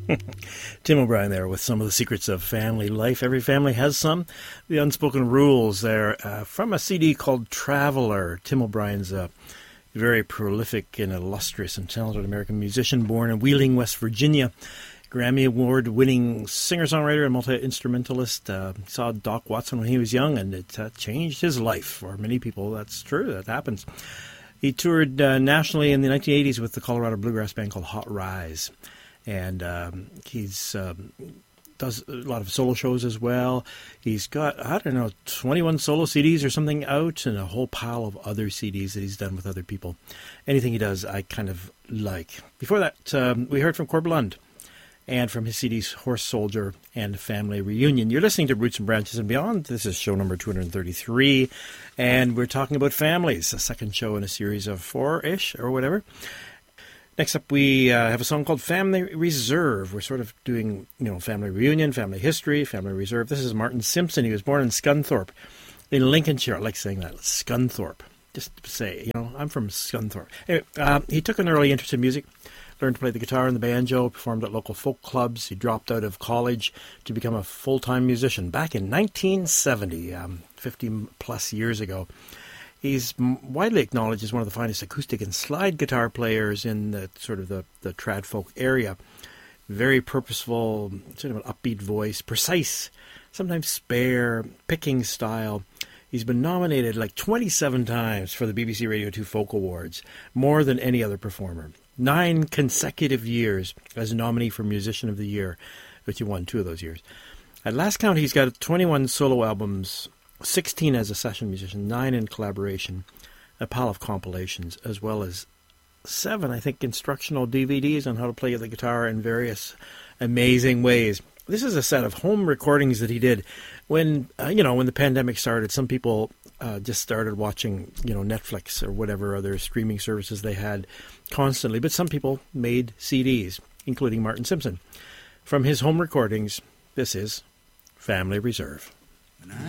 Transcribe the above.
Tim O'Brien there with some of the secrets of family life. Every family has some. The Unspoken Rules there from a CD called Traveler. Tim O'Brien's a very prolific and illustrious and talented American musician born in Wheeling, West Virginia. Grammy Award-winning singer-songwriter and multi-instrumentalist. Saw Doc Watson when he was young, and it changed his life. For many people, that's true. That happens. He toured nationally in the 1980s with the Colorado bluegrass band called Hot Rise. And he's does a lot of solo shows as well. He's got, 21 solo CDs or something out, and a whole pile of other CDs that he's done with other people. Anything he does, I kind of like. Before that, we heard from Corb Lund, and from his CDs Horse Soldier and Family Reunion. You're listening to Roots and Branches and Beyond. This is show number 233, and we're talking about families, a second show in a series of 4-ish or whatever. Next up, we have a song called Family Reserve. We're sort of doing, family reunion, family history, family reserve. This is Martin Simpson. He was born in Scunthorpe in Lincolnshire. I like saying that, Scunthorpe. Just to say, I'm from Scunthorpe. Anyway, he took an early interest in music, learned to play the guitar and the banjo, performed at local folk clubs. He dropped out of college to become a full-time musician back in 1970, 50-plus years ago. He's widely acknowledged as one of the finest acoustic and slide guitar players in the trad folk area. Very purposeful, sort of an upbeat voice, precise, sometimes spare, picking style. He's been nominated like 27 times for the BBC Radio 2 Folk Awards, more than any other performer. 9 consecutive years as a nominee for Musician of the Year, which he won 2 of those years. At last count, he's got 21 solo albums, 16 as a session musician, 9 in collaboration, a pile of compilations, as well as 7, I think, instructional DVDs on how to play the guitar in various amazing ways. This is a set of home recordings that he did when the pandemic started. Some people just started watching, Netflix or whatever other streaming services they had constantly. But some people made CDs, including Martin Simpson. From his home recordings, this is Family Reserve.